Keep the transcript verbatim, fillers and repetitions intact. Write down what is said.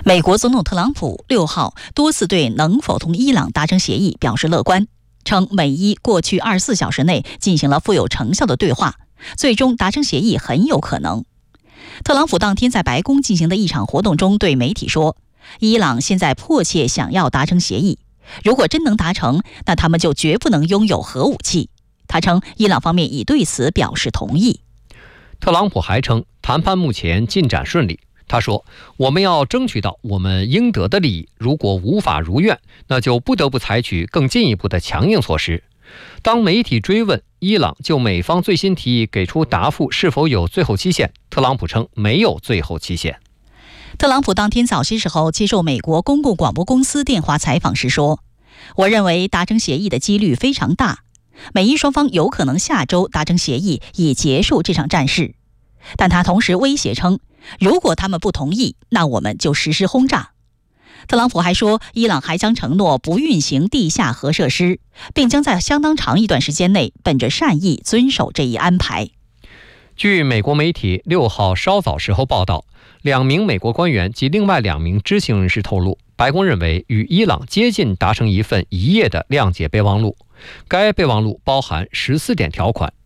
美国总统特朗普六号多次对能否同伊朗达成协议表示乐观，称美伊过去二十四小时内进行了富有成效的对话，最终达成协议很有可能。特朗普当天在白宫进行的一场活动中对媒体说，伊朗现在迫切想要达成协议，如果真能达成，那他们就绝不能拥有核武器。他称伊朗方面已对此表示同意。 特朗普还称谈判目前进展顺利，他说，我们要争取到我们应得的利益，如果无法如愿，那就不得不采取更进一步的强硬措施。当媒体追问伊朗就美方最新提议给出答复是否有最后期限，特朗普称没有最后期限。 特朗普当天早些时候接受美国公共广播公司电话采访时说，我认为达成协议的几率非常大，美伊双方有可能下周达成协议以结束这场战事。但他同时威胁称，如果他们不同意，那我们就实施轰炸。特朗普还说，伊朗还将承诺不运行地下核设施，并将在相当长一段时间内本着善意遵守这一安排。 据美国媒体六号稍早时候报道，两名美国官员及另外两名知情人士透露，白宫认为与伊朗接近达成一份一页的谅解备忘录，该备忘录包含十四点条款，